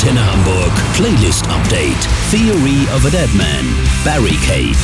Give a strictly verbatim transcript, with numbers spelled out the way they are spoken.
Antenne Hamburg Playlist Update. Theory of a Deadman. Barricade.